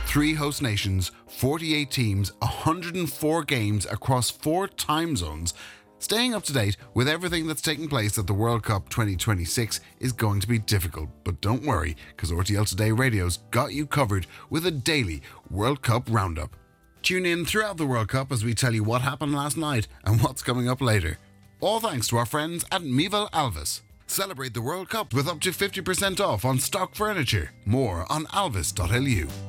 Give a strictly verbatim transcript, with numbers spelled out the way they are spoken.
Three host nations, forty-eight teams, one hundred four games across four time zones. Staying up to date with everything that's taking place at the World Cup twenty twenty-six is going to be difficult, but don't worry, because R T L Today Radio's got you covered with a daily World Cup roundup. Tune in throughout the World Cup as we tell you what happened last night and what's coming up later. All thanks to our friends at Meval Alvis. Celebrate the World Cup with up to fifty percent off on stock furniture. More on alvis dot l u.